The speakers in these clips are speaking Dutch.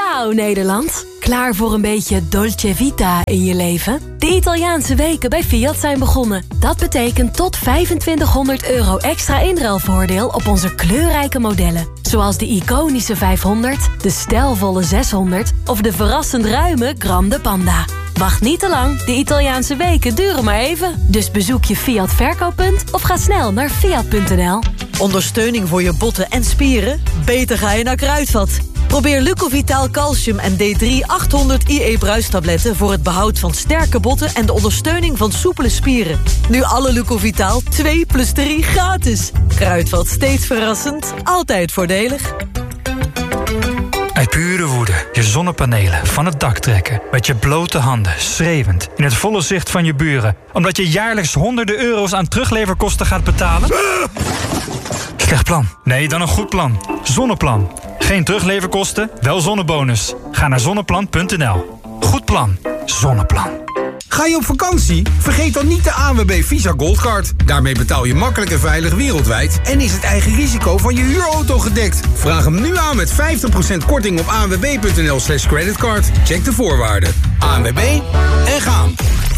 Ciao Nederland. Klaar voor een beetje dolce vita in je leven? De Italiaanse weken bij Fiat zijn begonnen. Dat betekent tot €2500 extra inruilvoordeel op onze kleurrijke modellen. Zoals de iconische 500, de stijlvolle 600 of de verrassend ruime Grande Panda. Wacht niet te lang, de Italiaanse weken duren maar even. Dus bezoek je Fiat verkooppunt of ga snel naar fiat.nl. Ondersteuning voor je botten en spieren? Beter ga je naar Kruidvat. Probeer Lucovitaal Calcium en D3 800 IE bruistabletten... voor het behoud van sterke botten en de ondersteuning van soepele spieren. Nu alle Lucovitaal 2 + 3 gratis. Kruidvat, steeds verrassend, altijd voordelig. Uit pure woede je zonnepanelen van het dak trekken. Met je blote handen, schreeuwend, in het volle zicht van je buren. Omdat je jaarlijks honderden euro's aan terugleverkosten gaat betalen? Slecht plan. Nee, dan een goed plan. Zonneplan. Geen terugleverkosten, wel zonnebonus. Ga naar zonneplan.nl. Goed plan. Zonneplan. Ga je op vakantie? Vergeet dan niet de ANWB Visa Goldcard. Daarmee betaal je makkelijk en veilig wereldwijd... en is het eigen risico van je huurauto gedekt. Vraag hem nu aan met 50% korting op anwb.nl/creditcard. Check de voorwaarden. ANWB en gaan.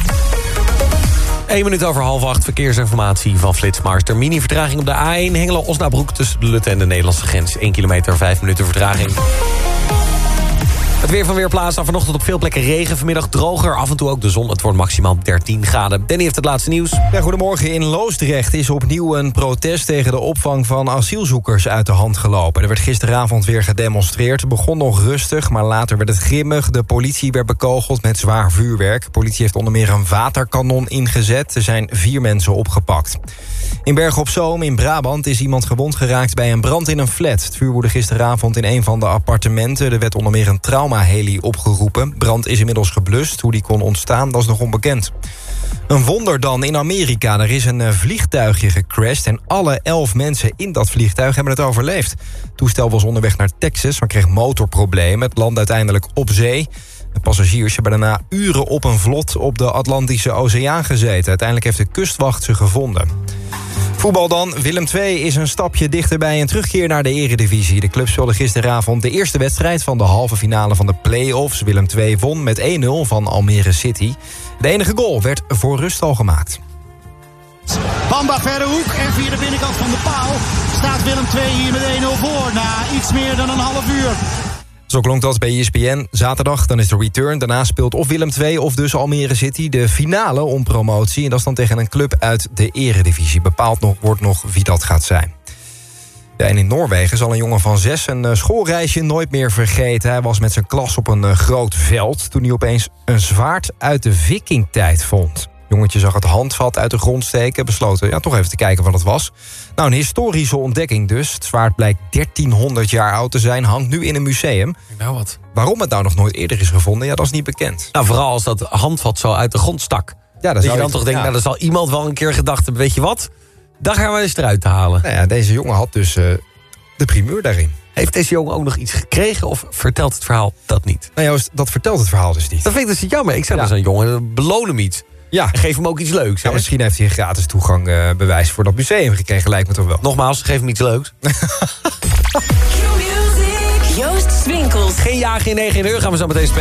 1 minuut over 7:30, verkeersinformatie van Flitsmeister. Mini-vertraging op de A1 Hengelo-Osnabrück tussen de Lutte en de Nederlandse grens. 1 kilometer, 5 minuten vertraging. Het weer van Weerplaza. Vanochtend op veel plekken regen. Vanmiddag droger. Af en toe ook de zon. Het wordt maximaal 13 graden. Danny heeft het laatste nieuws. Ja, goedemorgen. In Loosdrecht is opnieuw een protest tegen de opvang van asielzoekers uit de hand gelopen. Er werd gisteravond weer gedemonstreerd. Het begon nog rustig, maar later werd het grimmig. De politie werd bekogeld met zwaar vuurwerk. De politie heeft onder meer een waterkanon ingezet. Er zijn 4 mensen opgepakt. In Bergen op Zoom in Brabant is iemand gewond geraakt bij een brand in een flat. Het vuur woedde gisteravond in een van de appartementen. Er werd onder meer een traumaheli opgeroepen. Brand is inmiddels geblust. Hoe die kon ontstaan, dat is nog onbekend. Een wonder dan in Amerika. Er is een vliegtuigje gecrashed en alle 11 mensen in dat vliegtuig hebben het overleefd. Het toestel was onderweg naar Texas, maar kreeg motorproblemen. Het landde uiteindelijk op zee. De passagiers hebben daarna uren op een vlot op de Atlantische Oceaan gezeten. Uiteindelijk heeft de kustwacht ze gevonden. Voetbal dan. Willem II is een stapje dichterbij een terugkeer naar de eredivisie. De club speelde gisteravond de eerste wedstrijd van de halve finale van de play-offs. Willem II won met 1-0 van Almere City. De enige goal werd voor rust al gemaakt. Bamba verre hoek en via de binnenkant van de paal staat Willem II hier met 1-0 voor na iets meer dan een half uur. Zo klonk dat bij ESPN. Zaterdag, dan is de return. Daarna speelt of Willem II of dus Almere City de finale om promotie. En dat is dan tegen een club uit de eredivisie. Bepaald wordt nog wie dat gaat zijn. Ja, en in Noorwegen zal een jongen van 6 een schoolreisje nooit meer vergeten. Hij was met zijn klas op een groot veld toen hij opeens een zwaard uit de vikingtijd vond. Jongetje zag het handvat uit de grond steken, besloten toch even te kijken wat het was. Nou, een historische ontdekking dus. Het zwaard blijkt 1300 jaar oud te zijn, hangt nu in een museum. Nou wat. Waarom het nou nog nooit eerder is gevonden, dat is niet bekend. Nou, vooral als dat handvat zo uit de grond stak. Ja, dat je dan toch denkt, nou, dan zal iemand wel een keer gedacht hebben, weet je wat? Daar gaan we eens eruit te halen. Nou ja, deze jongen had dus de primeur daarin. Heeft deze jongen ook nog iets gekregen of vertelt het verhaal dat niet? Nou Joost, dat vertelt het verhaal dus niet. Dat vind ik dus jammer. Ik zou dus aan een jongen, beloon hem iets. Ja. En geef hem ook iets leuks. Ja, misschien heeft hij een gratis toegangbewijs voor dat museum gekregen, lijkt me toch wel. Nogmaals, geef hem iets leuks. Joost Swinkels. Geen jagen in 9 uur gaan we zo meteen spelen.